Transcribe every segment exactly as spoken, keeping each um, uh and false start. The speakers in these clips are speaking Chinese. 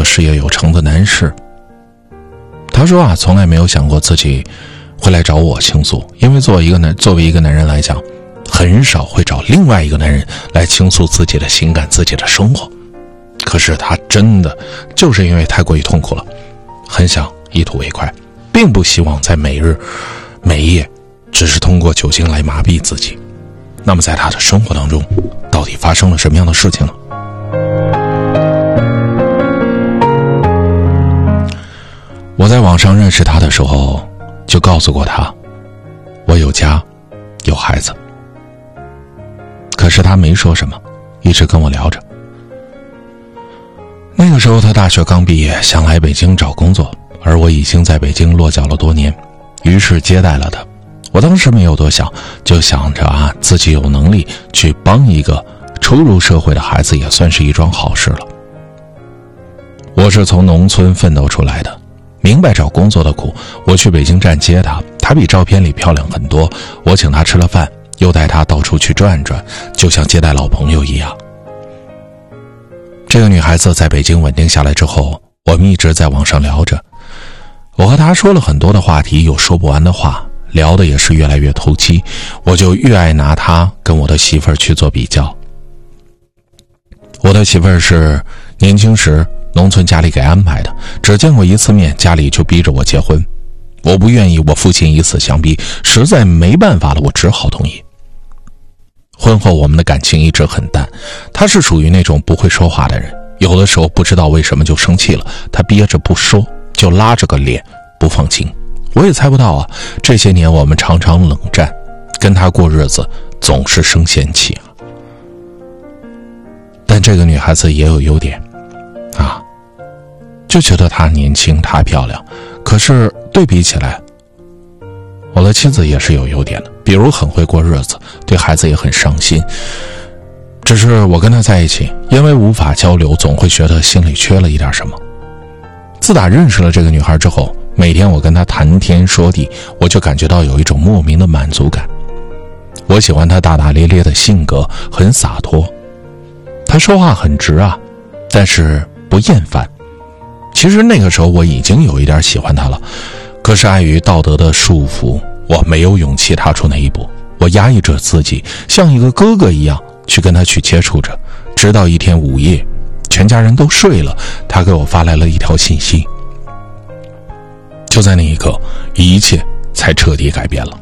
事业有成的男士。他说啊，从来没有想过自己会来找我倾诉，因为作为一个男作为一个男人来讲，很少会找另外一个男人来倾诉自己的情感、自己的生活。可是他真的就是因为太过于痛苦了，很想一吐为快，并不希望在每日每夜只是通过酒精来麻痹自己。那么在他的生活当中，到底发生了什么样的事情呢？我在网上认识他的时候就告诉过他，我有家有孩子。可是他没说什么，一直跟我聊着。那个时候他大学刚毕业，想来北京找工作，而我已经在北京落脚了多年，于是接待了他。我当时没有多想，就想着啊，自己有能力去帮一个初入社会的孩子，也算是一桩好事了。我是从农村奋斗出来的，明白找工作的苦。我去北京站接她，她比照片里漂亮很多，我请她吃了饭，又带她到处去转转，就像接待老朋友一样。这个女孩子在北京稳定下来之后，我们一直在网上聊着，我和她说了很多的话题，有说不完的话，聊的也是越来越投机，我就越爱拿她跟我的媳妇儿去做比较。我的媳妇儿是年轻时农村家里给安排的，只见过一次面，家里就逼着我结婚。我不愿意，我父亲以死相逼，实在没办法了，我只好同意。婚后我们的感情一直很淡，他是属于那种不会说话的人，有的时候不知道为什么就生气了，他憋着不说，就拉着个脸不放心。我也猜不到啊，这些年我们常常冷战，跟他过日子总是生嫌弃啊。但这个女孩子也有优点啊，就觉得她年轻，她漂亮。可是对比起来，我的妻子也是有优点的，比如很会过日子，对孩子也很上心。只是我跟她在一起，因为无法交流，总会觉得心里缺了一点什么。自打认识了这个女孩之后，每天我跟她谈天说地，我就感觉到有一种莫名的满足感。我喜欢她大大咧咧的性格，很洒脱。她说话很直啊，但是不厌烦。其实那个时候我已经有一点喜欢她了，可是碍于道德的束缚，我没有勇气踏出那一步。我压抑着自己，像一个哥哥一样去跟她去接触着，直到一天午夜，全家人都睡了，她给我发来了一条信息。就在那一刻，一切才彻底改变了。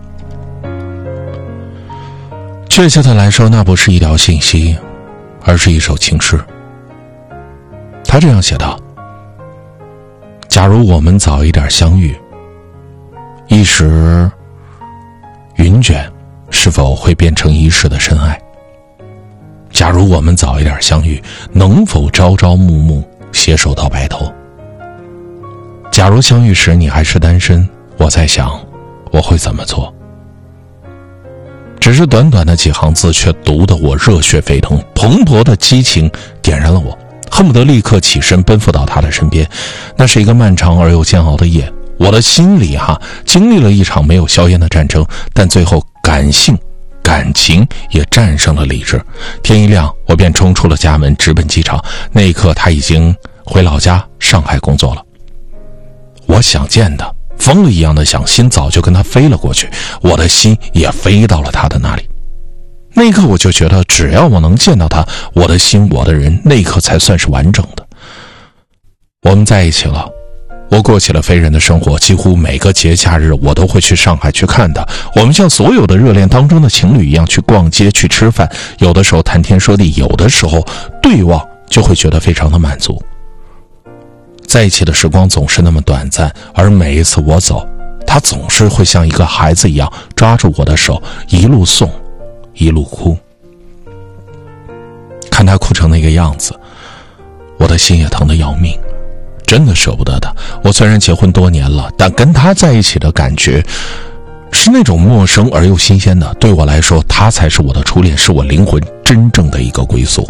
确切的来说，那不是一条信息，而是一首情诗。他这样写道：假如我们早一点相遇，一时云卷是否会变成一世的深爱？假如我们早一点相遇，能否朝朝暮暮携手到白头？假如相遇时你还是单身，我在想我会怎么做。只是短短的几行字，却读得我热血沸腾，蓬勃的激情点燃了我，恨不得立刻起身奔赴到他的身边。那是一个漫长而又煎熬的夜，我的心里哈经历了一场没有硝烟的战争，但最后感性感情也战胜了理智。天一亮，我便冲出了家门，直奔机场。那一刻他已经回老家上海工作了。我想见他，疯了一样的想，心早就跟他飞了过去，我的心也飞到了他的那里。那一刻我就觉得，只要我能见到他，我的心我的人那一刻才算是完整的。我们在一起了，我过起了非人的生活，几乎每个节假日我都会去上海去看他。我们像所有的热恋当中的情侣一样，去逛街去吃饭，有的时候谈天说地，有的时候对望，就会觉得非常的满足。在一起的时光总是那么短暂，而每一次我走，他总是会像一个孩子一样抓住我的手，一路送一路哭。看他哭成那个样子，我的心也疼得要命，真的舍不得他。我虽然结婚多年了，但跟他在一起的感觉是那种陌生而又新鲜的。对我来说，他才是我的初恋，是我灵魂真正的一个归宿。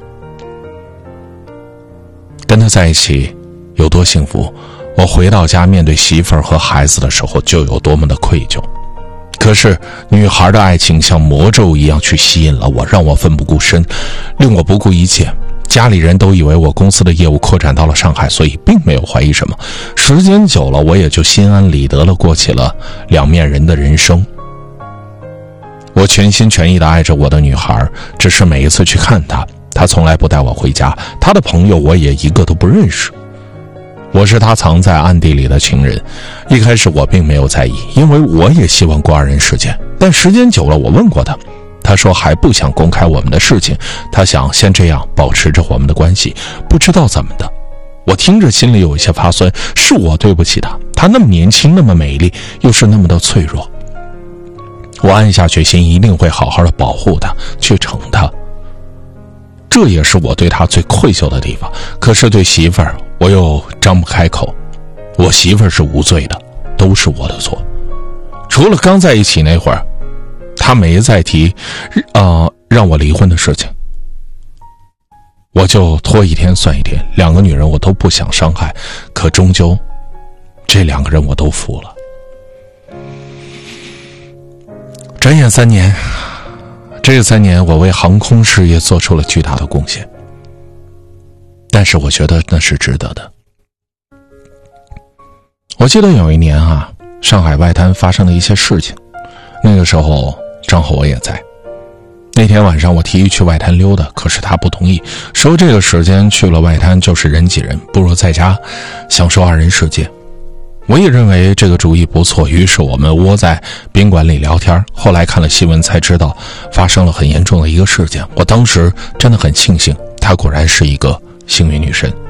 跟他在一起有多幸福，我回到家面对媳妇儿和孩子的时候就有多么的愧疚。可是女孩的爱情像魔咒一样去吸引了我，让我奋不顾身，令我不顾一切。 家里人都以为我公司的业务扩展到了上海，所以并没有怀疑什么。时间久了，我也就心安理得了，过起了两面人的人生。我全心全意地爱着我的女孩，只是每一次去看她，她从来不带我回家，她的朋友我也一个都不认识。我是她藏在暗地里的情人。一开始我并没有在意，因为我也希望过二人世界。但时间久了，我问过她，她说还不想公开我们的事情，她想先这样保持着我们的关系。不知道怎么的，我听着心里有一些发酸，是我对不起她，她那么年轻，那么美丽，又是那么的脆弱。我暗下决心，一定会好好的保护她，去宠她。这也是我对她最愧疚的地方。可是对媳妇儿，我又张不开口。我媳妇儿是无罪的，都是我的错。除了刚在一起那会儿，她没再提，呃，让我离婚的事情。我就拖一天算一天，两个女人我都不想伤害，可终究，这两个人我都服了。转眼三年，这三年我为航空事业做出了巨大的贡献，但是我觉得那是值得的。我记得有一年啊，上海外滩发生了一些事情，那个时候正好我也在。那天晚上我提议去外滩溜达，可是他不同意，说这个时间去了外滩就是人挤人，不如在家享受二人世界。我也认为这个主意不错，于是我们窝在宾馆里聊天。后来看了新闻才知道发生了很严重的一个事件，我当时真的很庆幸，她果然是一个幸运女神。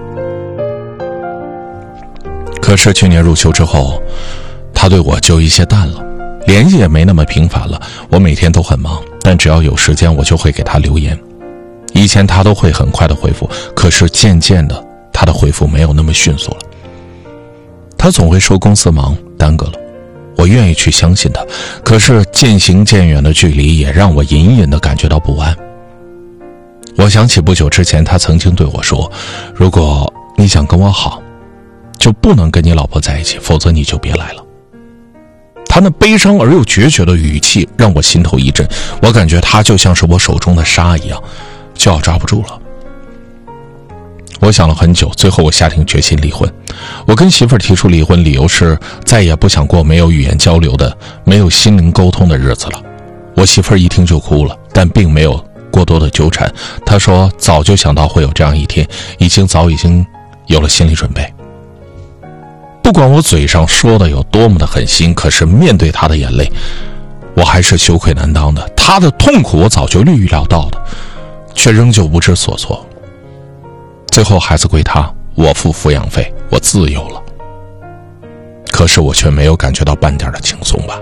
可是去年入秋之后，她对我就一些淡了，联系也没那么频繁了。我每天都很忙，但只要有时间我就会给她留言。以前她都会很快的回复，可是渐渐的她的回复没有那么迅速了。他总会说公司忙耽搁了，我愿意去相信他，可是渐行渐远的距离也让我隐隐地感觉到不安。我想起不久之前他曾经对我说，如果你想跟我好，就不能跟你老婆在一起，否则你就别来了。他那悲伤而又决绝的语气让我心头一震，我感觉他就像是我手中的沙一样，就要抓不住了。我想了很久，最后我下定决心离婚。我跟媳妇儿提出离婚，理由是再也不想过没有语言交流的、没有心灵沟通的日子了。我媳妇儿一听就哭了，但并没有过多的纠缠。她说早就想到会有这样一天，已经早已经有了心理准备。不管我嘴上说的有多么的狠心，可是面对她的眼泪，我还是羞愧难当的。她的痛苦我早就预料到的，却仍旧不知所措。最后孩子归他，我付抚养费，我自由了。可是我却没有感觉到半点的轻松吧。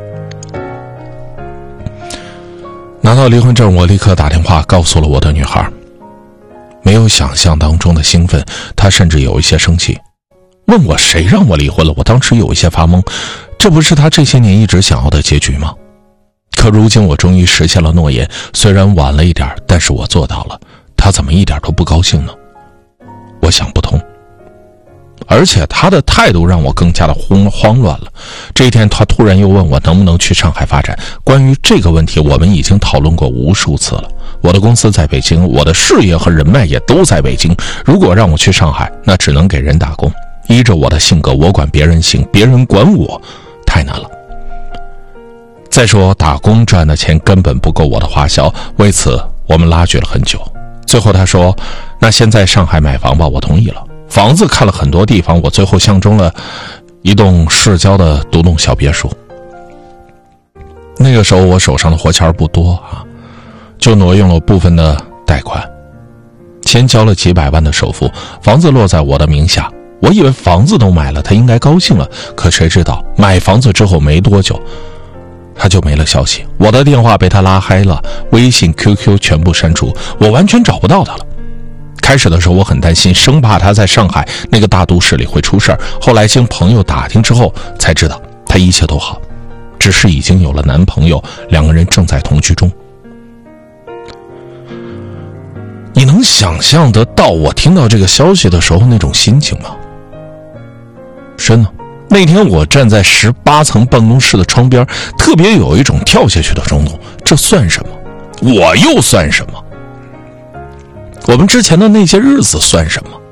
拿到离婚证，我立刻打电话告诉了我的女孩。没有想象当中的兴奋，她甚至有一些生气，问我谁让我离婚了。我当时有一些发懵，这不是她这些年一直想要的结局吗？可如今我终于实现了诺言，虽然晚了一点，但是我做到了。她怎么一点都不高兴呢？我想不通，而且他的态度让我更加的慌慌乱了。这一天他突然又问我能不能去上海发展，关于这个问题我们已经讨论过无数次了。我的公司在北京，我的事业和人脉也都在北京，如果让我去上海，那只能给人打工。依着我的性格，我管别人行，别人管我太难了。再说打工赚的钱根本不够我的花销，为此我们拉锯了很久。最后他说，那先在上海买房吧，我同意了。房子看了很多地方，我最后相中了一栋市郊的独栋小别墅。那个时候我手上的活钱不多啊，就挪用了部分的贷款，先交了几百万的首付，房子落在我的名下。我以为房子都买了，他应该高兴了，可谁知道买房子之后没多久他就没了消息，我的电话被他拉黑了，微信 Q Q 全部删除，我完全找不到他了。开始的时候我很担心，生怕他在上海那个大都市里会出事儿。后来经朋友打听之后才知道他一切都好，只是已经有了男朋友，两个人正在同居中。你能想象得到我听到这个消息的时候那种心情吗？是呢，那天我站在十八层办公室的窗边，特别有一种跳下去的冲动。这算什么？我又算什么？ 我们之前的那些日子算什么？